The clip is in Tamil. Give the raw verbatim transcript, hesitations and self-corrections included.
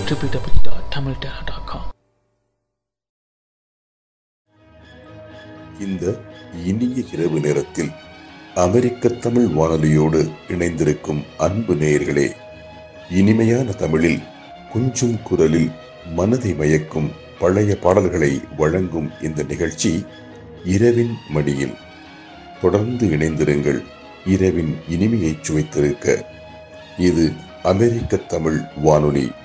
டபிள்யூ டபிள்யூ டாட் தமிழ் டெரா டாட் காம். இந்த இனிய இரவு நேரத்தில் அமெரிக்க தமிழ் வானொலியோடு இணைந்திருக்கும் அன்பு நேயர்களே, இனிமையான தமிழில் கொஞ்சம் குரலில் மனதை மயக்கும் பழைய பாடல்களை வழங்கும் இந்த நிகழ்ச்சி இரவின் மடியில். தொடர்ந்து இணைந்திருங்கள். இரவின் இனிமையை சுவைத்திருக்க இது அமெரிக்க தமிழ் வானொலி.